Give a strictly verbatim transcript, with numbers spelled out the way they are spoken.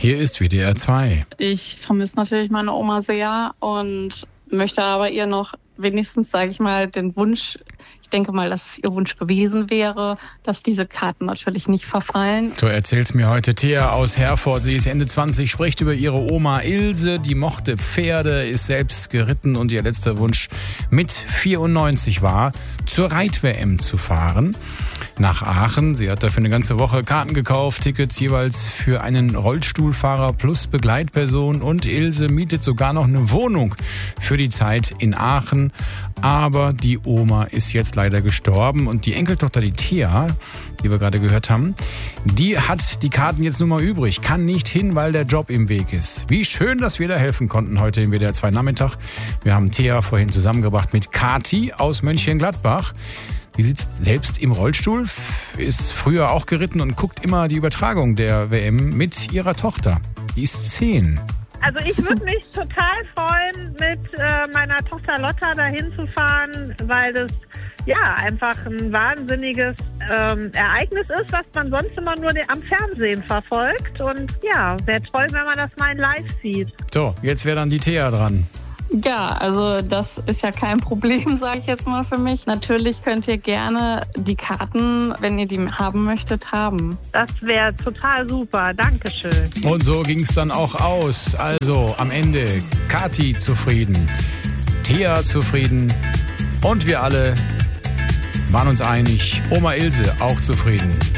Hier ist W D R zwei. Ich vermisse natürlich meine Oma sehr und möchte aber ihr noch wenigstens, sage ich mal, den Wunsch, ich denke mal, dass es ihr Wunsch gewesen wäre, dass diese Karten natürlich nicht verfallen. So erzählt's mir heute Thea aus Herford. Sie ist Ende zwanzig, spricht über ihre Oma Ilse, die mochte Pferde, ist selbst geritten und ihr letzter Wunsch mit vierundneunzig war, zur Reit-W M zu fahren. Nach Aachen. Sie hat dafür eine ganze Woche Karten gekauft, Tickets jeweils für einen Rollstuhlfahrer plus Begleitperson, und Ilse mietet sogar noch eine Wohnung für die Zeit in Aachen. Aber die Oma ist jetzt leider gestorben und die Enkeltochter, die Thea, die wir gerade gehört haben, die hat die Karten jetzt nur mal übrig, kann nicht hin, weil der Job im Weg ist. Wie schön, dass wir da helfen konnten heute im W D R zwei Nachmittag. Wir haben Thea vorhin zusammengebracht mit Kathi aus Mönchengladbach. Die sitzt selbst im Rollstuhl, ist früher auch geritten und guckt immer die Übertragung der W M mit ihrer Tochter. Die ist zehn. Also ich würde mich total freuen, mit äh, meiner Tochter Lotta dahin zu fahren, weil das ja einfach ein wahnsinniges ähm, Ereignis ist, was man sonst immer nur am Fernsehen verfolgt. Und ja, wäre toll, wenn man das mal in live sieht. So, jetzt wäre dann die Thea dran. Ja, also das ist ja kein Problem, sage ich jetzt mal für mich. Natürlich könnt ihr gerne die Karten, wenn ihr die haben möchtet, haben. Das wäre total super, Dankeschön. Und so ging es dann auch aus. Also am Ende Kathi zufrieden, Thea zufrieden und wir alle waren uns einig, Oma Ilse auch zufrieden.